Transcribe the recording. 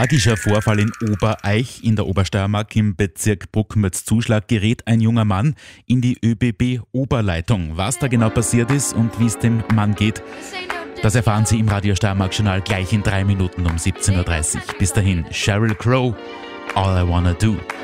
Tragischer Vorfall in Obereich in der Obersteiermark im Bezirk Bruckmütz-Zuschlag gerät ein junger Mann in die ÖBB-Oberleitung. Was da genau passiert ist und wie es dem Mann geht, das erfahren Sie im Radio Steiermark-Journal gleich in 3 Minuten um 17.30 Uhr. Bis dahin, Sheryl Crow, All I Wanna Do.